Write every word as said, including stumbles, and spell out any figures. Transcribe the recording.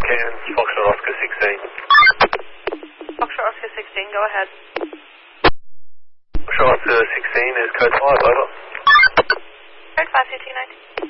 Cairns, Foxtrot Oscar sixteen. Foxtrot Oscar sixteen, go ahead. Foxtrot Oscar sixteen is code five, over. Code five, two two nine.